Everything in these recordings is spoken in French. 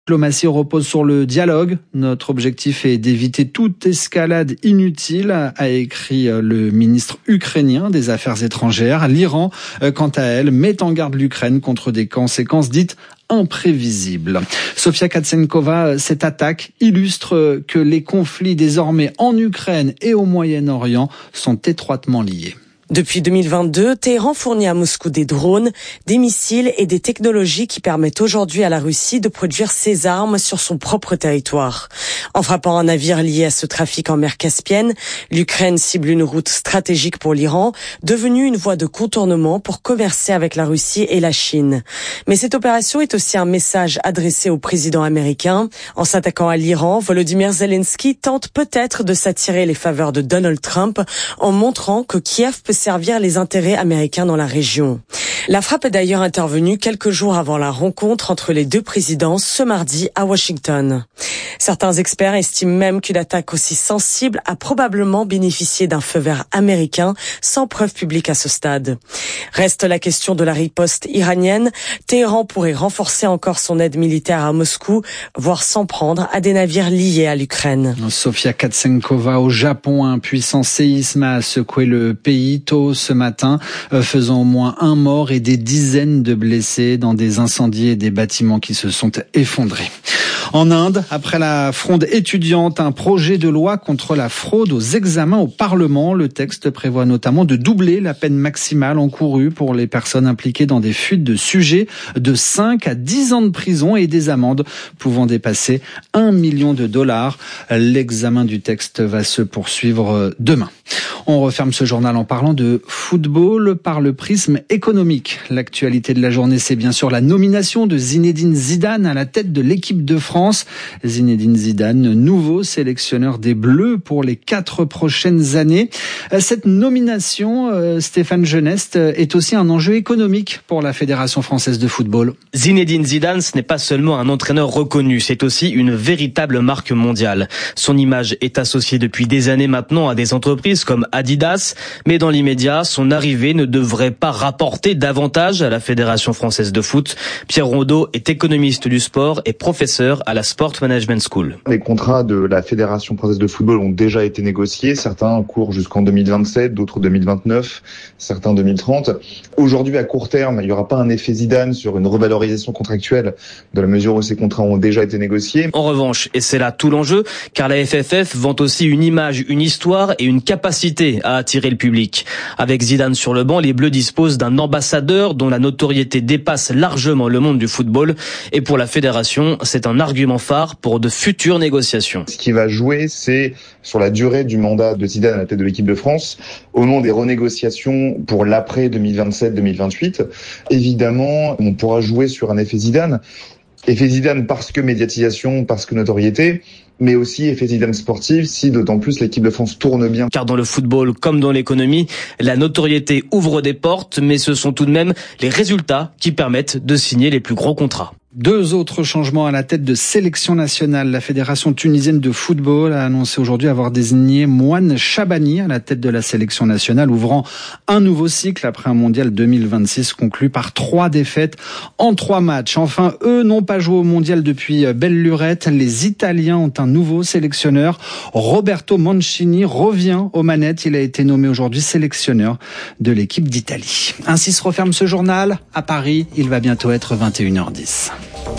La diplomatie repose sur le dialogue. Notre objectif est d'éviter toute escalade inutile, a écrit le ministre ukrainien des Affaires étrangères. L'Iran, quant à elle, met en garde l'Ukraine contre des conséquences dites imprévisibles. Sofia Katsenkova, cette attaque illustre que les conflits désormais en Ukraine et au Moyen-Orient sont étroitement liés. Depuis 2022, Téhéran fournit à Moscou des drones, des missiles et des technologies qui permettent aujourd'hui à la Russie de produire ses armes sur son propre territoire. En frappant un navire lié à ce trafic en mer Caspienne, l'Ukraine cible une route stratégique pour l'Iran, devenue une voie de contournement pour commercer avec la Russie et la Chine. Mais cette opération est aussi un message adressé au président américain. En s'attaquant à l'Iran, Volodymyr Zelensky tente peut-être de s'attirer les faveurs de Donald Trump en montrant que Kiev peut servir les intérêts américains dans la région. La frappe est d'ailleurs intervenue quelques jours avant la rencontre entre les deux présidents ce mardi à Washington. Certains experts estiment même qu'une attaque aussi sensible a probablement bénéficié d'un feu vert américain sans preuve publique à ce stade. Reste la question de la riposte iranienne. Téhéran pourrait renforcer encore son aide militaire à Moscou, voire s'en prendre à des navires liés à l'Ukraine. Sofia Katsenkova, au Japon, un puissant séisme a secoué le pays tôt ce matin, faisant au moins un mort et des dizaines de blessés dans des incendies et des bâtiments qui se sont effondrés. En Inde, après la fronde étudiante, un projet de loi contre la fraude aux examens au Parlement. Le texte prévoit notamment de doubler la peine maximale encourue pour les personnes impliquées dans des fuites de sujets, de 5 à 10 ans de prison et des amendes pouvant dépasser $1 million. L'examen du texte va se poursuivre demain. On referme ce journal en parlant de football par le prisme économique. L'actualité de la journée, c'est bien sûr la nomination de Zinedine Zidane à la tête de l'équipe de France. Zinedine Zidane, nouveau sélectionneur des Bleus pour les 4 prochaines années. Cette nomination, Stéphane Genest, est aussi un enjeu économique pour la Fédération française de football. Zinedine Zidane, ce n'est pas seulement un entraîneur reconnu, c'est aussi une véritable marque mondiale. Son image est associée depuis des années maintenant à des entreprises comme Adidas, mais dans l'immédiat, son arrivée ne devrait pas rapporter davantage à la Fédération française de foot. Pierre Rondeau est économiste du sport et professeur à la Sport Management School. Les contrats de la Fédération française de football ont déjà été négociés. Certains courent jusqu'en 2027, d'autres 2029, certains 2030. Aujourd'hui, à court terme, il n'y aura pas un effet Zidane sur une revalorisation contractuelle dans la mesure où ces contrats ont déjà été négociés. En revanche, et c'est là tout l'enjeu, car la FFF vante aussi une image, une histoire et une capacité à attirer le public. Avec Zidane sur le banc, les Bleus disposent d'un ambassadeur dont la notoriété dépasse largement le monde du football. Et pour la fédération, c'est un argument phare pour de futures négociations. Ce qui va jouer, c'est sur la durée du mandat de Zidane à la tête de l'équipe de France, au moment des renégociations pour l'après 2027-2028. Évidemment, on pourra jouer sur un effet Zidane. Effet Zidane parce que médiatisation, parce que notoriété, mais aussi effet Zidane sportif si d'autant plus l'équipe de France tourne bien. Car dans le football comme dans l'économie, la notoriété ouvre des portes, mais ce sont tout de même les résultats qui permettent de signer les plus gros contrats. 2 autres changements à la tête de sélection nationale. La Fédération tunisienne de football a annoncé aujourd'hui avoir désigné Mouane Chabani à la tête de la sélection nationale, ouvrant un nouveau cycle après un mondial 2026 conclu par 3 défaites en 3 matchs. Enfin, eux n'ont pas joué au mondial depuis belle lurette. Les Italiens ont un nouveau sélectionneur. Roberto Mancini revient aux manettes. Il a été nommé aujourd'hui sélectionneur de l'équipe d'Italie. Ainsi se referme ce journal. À Paris, il va bientôt être 21h10.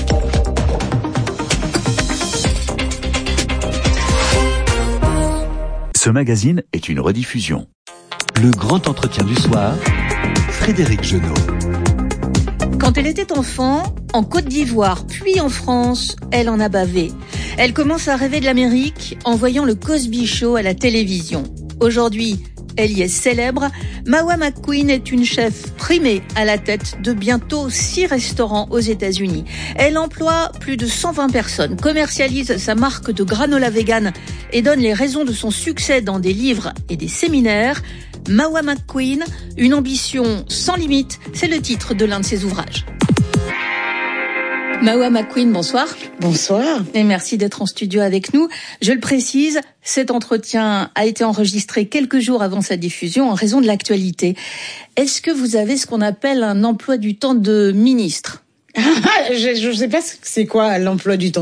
Ce magazine est une rediffusion. Le grand entretien du soir, Frédéric Genot. Quand elle était enfant, en Côte d'Ivoire, puis en France, elle en a bavé. Elle commence à rêver de l'Amérique en voyant le Cosby Show à la télévision. Aujourd'hui, elle y est célèbre. Mawa McQueen est une chef primée à la tête de bientôt 6 restaurants aux États-Unis. Elle emploie plus de 120 personnes, commercialise sa marque de granola vegan et donne les raisons de son succès dans des livres et des séminaires. Mawa McQueen, une ambition sans limite, c'est le titre de l'un de ses ouvrages. Mawa McQueen, bonsoir. Bonsoir. Et merci d'être en studio avec nous. Je le précise, cet entretien a été enregistré quelques jours avant sa diffusion en raison de l'actualité. Est-ce que vous avez ce qu'on appelle un emploi du temps de ministre ? Je sais pas c'est quoi l'emploi du temps.